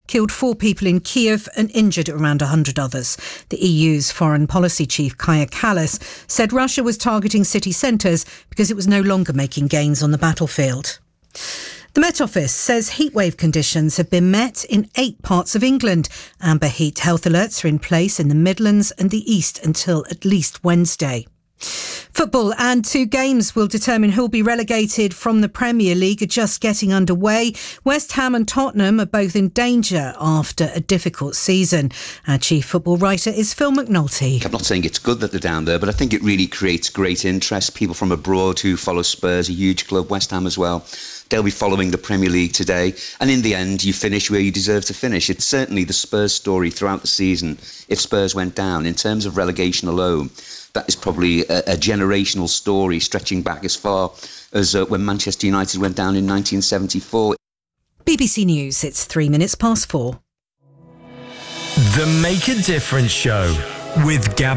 killed 4 people in Kiev and injured around 100 others. The EU's foreign policy chief, Kaja Kallas, said Russia was targeting city centres because it was no longer making gains on the battlefield. The Met Office says heatwave conditions have been met in 8 parts of England. Amber heat health alerts are in place in the Midlands and the East until at least Wednesday. Football and 2 games will determine who'll be relegated from the Premier League are just getting underway. West Ham and Tottenham are both in danger after a difficult season. Our chief football writer is Phil McNulty. I'm not saying it's good that they're down there, but I think it really creates great interest. People from abroad who follow Spurs, a huge club, West Ham as well. They'll be following the Premier League today. And in the end, you finish where you deserve to finish. It's certainly the Spurs story throughout the season. If Spurs went down, in terms of relegation alone, that is probably a generational story stretching back as far as when Manchester United went down in 1974. BBC News, it's 4:03. The Make a Difference Show with Gabby